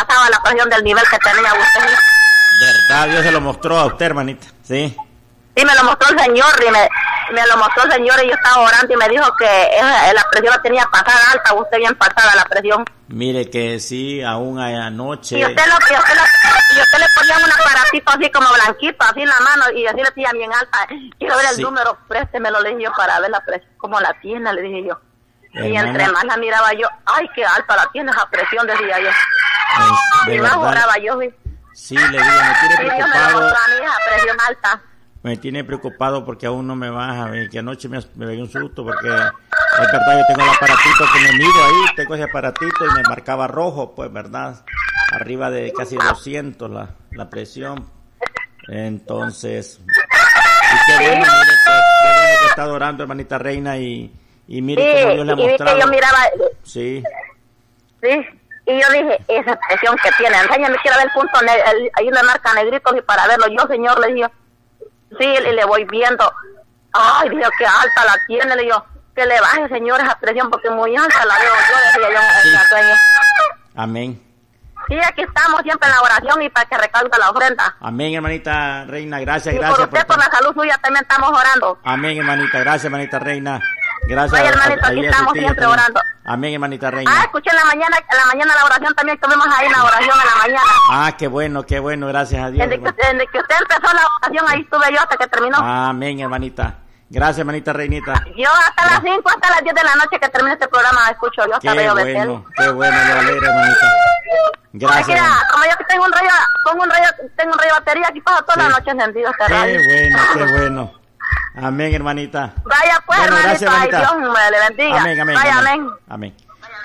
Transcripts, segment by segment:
pasaba la presión del nivel que tenía usted. ¿Verdad? Dios se lo mostró a usted, hermanita. Sí. Sí, me lo mostró el Señor y me lo mostró el Señor y yo estaba orando y me dijo que la presión la tenía pasada alta, usted bien pasada la presión. Mire que sí, aún anoche. Y usted le ponía un aparatito así como blanquito, así en la mano y así le tenía bien alta. Quiero ver el número, préstemelo, le dije yo, para ver la presión, como la tiene, le dije yo. Hermana. Y entre más la miraba yo, ay, qué alta la tiene esa presión, decía yo. Y más oraba yo. Sí, le digo, me tiene preocupado. Presión alta. Me tiene preocupado porque aún no me baja, que anoche me pegué un susto porque es verdad, yo tengo el aparatito que me mido ahí, tengo ese aparatito y me marcaba rojo, pues verdad, arriba de casi 200 la presión. Entonces, y qué bueno, mire, pues, qué bueno que está orando, hermanita Reina, y mire cómo Dios le ha mostrado. Y yo miraba, sí, y yo dije, esa presión que tiene, enséñame, quiero ver el punto, ahí le marca negrito y para verlo, yo, Señor, le dije, sí, y le voy viendo. Ay, Dios, qué alta la tiene, le digo, que le baje, Señor, esa presión, porque muy alta la veo yo, decía yo en la sueña. Amén. Sí, aquí estamos siempre en la oración y para que recalque la ofrenda. Amén, hermanita Reina, gracias, y gracias. Por usted, por la salud suya, también estamos orando. Amén, hermanita, gracias, hermanita Reina. Gracias. Ay, hermanito, aquí estamos siempre orando. Amén, hermanita Reina. Escuché en la mañana la oración también, tuvimos ahí la oración en la mañana. Qué bueno, gracias a Dios. Desde que usted empezó la oración, ahí estuve yo hasta que terminó. Amén, hermanita. Gracias, hermanita Reinita. Yo hasta las 5, hasta las 10 de la noche que termine este programa, escucho yo. Qué bueno, me alegra, hermanita. Gracias. Mira, como yo que tengo un rayo batería, aquí paso toda la noche encendido este radio. Qué bueno. Amén, hermanita. Vaya pues, bueno, hermanita, gracias, Dios me le bendiga. Amén. Vaya, amén.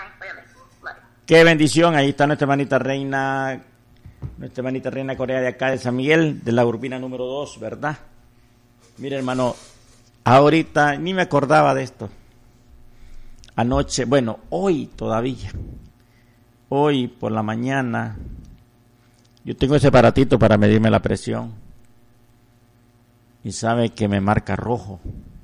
Qué bendición, ahí está nuestra hermanita Reina Correa de acá de San Miguel, de la urbina número 2, ¿verdad? Mire, hermano, ahorita ni me acordaba de esto. Anoche, hoy todavía. Hoy por la mañana, yo tengo ese aparatito para medirme la presión. Y sabe que me marca rojo.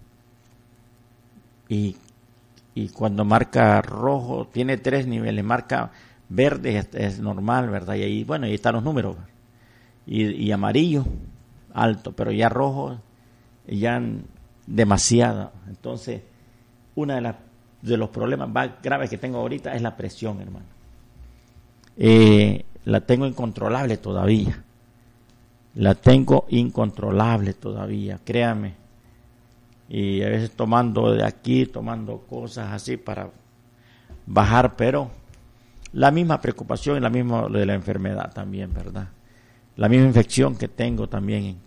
Y cuando marca rojo, tiene 3 niveles. Marca verde, es normal, ¿verdad? Y ahí, ahí están los números. Y amarillo, alto, pero ya rojo, ya demasiado. Entonces, uno de los problemas más graves que tengo ahorita es la presión, hermano. La tengo incontrolable todavía. Créame. Y a veces tomando de aquí, tomando cosas así para bajar, pero la misma preocupación y la misma de la enfermedad también, ¿verdad? La misma infección que tengo también,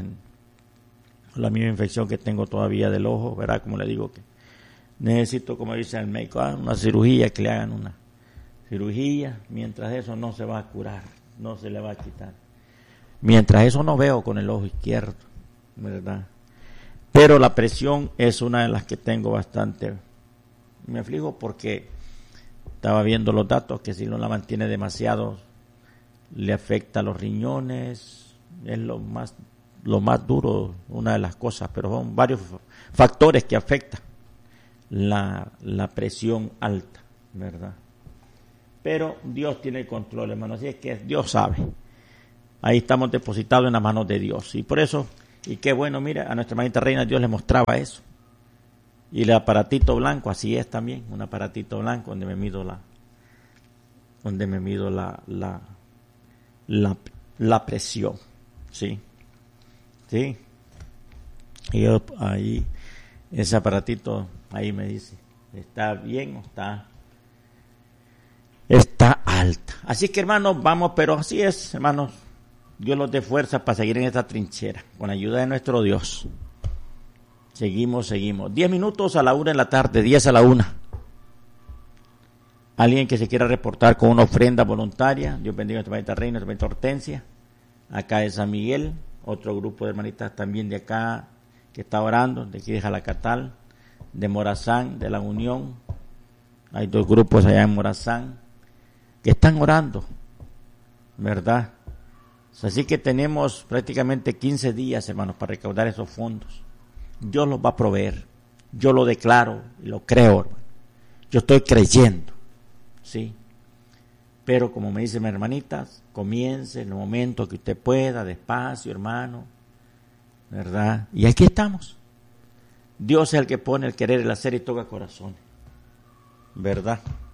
la misma infección que tengo todavía del ojo, ¿verdad? Como le digo, que necesito, como dice el médico, una cirugía, que le hagan una cirugía. Mientras eso no se va a curar, no se le va a quitar. Mientras eso no veo con el ojo izquierdo, ¿verdad? Pero la presión es una de las que tengo bastante. Me aflijo porque estaba viendo los datos que si no la mantiene demasiado le afecta a los riñones. Es lo más duro, una de las cosas, pero son varios factores que afectan la presión alta, ¿verdad? Pero Dios tiene el control, hermano, así es que Dios sabe. Ahí estamos depositados en las manos de Dios. Y por eso, y qué bueno, mira, a nuestra hermanita Reina Dios le mostraba eso. Y el aparatito blanco, así es también, un aparatito blanco donde me mido la presión. ¿Sí? ¿Sí? Y yo ahí, ese aparatito, ahí me dice, ¿está bien o está alta? Así que, hermanos, vamos, pero así es, hermanos. Dios los dé fuerza para seguir en esta trinchera, con la ayuda de nuestro Dios. Seguimos. 10 minutos a la 1 de la tarde, 10 a la 1. Alguien que se quiera reportar con una ofrenda voluntaria, Dios bendiga a nuestra hermanita Reina, nuestra hermanita Hortensia, acá de San Miguel, otro grupo de hermanitas también de acá, que está orando, de aquí de Jalacatal, de Morazán, de la Unión. Hay 2 grupos allá en Morazán, que están orando, ¿verdad? Así que tenemos prácticamente 15 días, hermanos, para recaudar esos fondos. Dios los va a proveer. Yo lo declaro y lo creo, hermano. Yo estoy creyendo, ¿sí? Pero como me dice mi hermanita, comience en el momento que usted pueda, despacio, hermano, ¿verdad? Y aquí estamos. Dios es el que pone el querer, el hacer y toca corazones, ¿verdad?